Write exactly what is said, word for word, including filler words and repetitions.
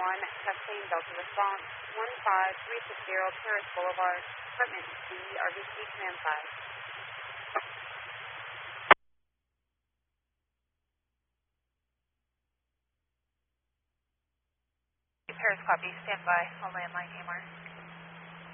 one, testing Delta response, one five three six zero Paris Boulevard, equipment D, R B C command five. Paris copy, stand by, I'll land line A M R.